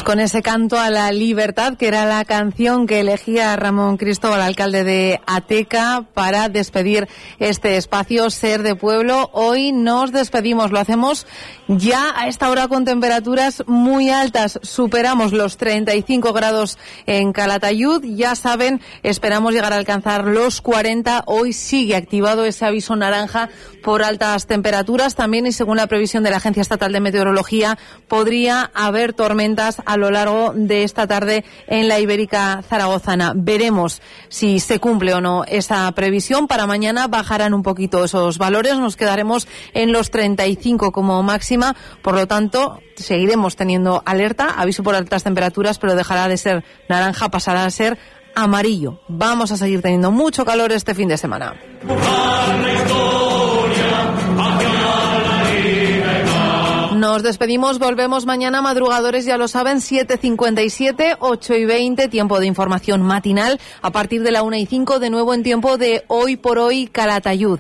con ese canto a la libertad, que era la canción que elegía Ramón Cristóbal, alcalde de Ateca, para despedir este espacio Ser de Pueblo. Hoy nos despedimos, lo hacemos ya a esta hora con temperaturas muy altas. Superamos los 35 grados en Calatayud. Ya saben, esperamos llegar a alcanzar los 40. Hoy sigue activado ese aviso naranja por altas temperaturas. También, y según la previsión de la Agencia Estatal de Meteorología, podría haber tormentas a lo largo de esta tarde en la Ibérica zaragozana. Veremos si se cumple o no esa previsión. Para mañana bajarán un poquito esos valores, nos quedaremos en los 35 como máxima, por lo tanto seguiremos teniendo alerta, aviso por altas temperaturas, pero dejará de ser naranja, pasará a ser amarillo. Vamos a seguir teniendo mucho calor este fin de semana. Nos despedimos, volvemos mañana, madrugadores, ya lo saben, 7:57, 8:20, tiempo de información matinal, a partir de la 1:05, de nuevo en tiempo de Hoy por Hoy Calatayud.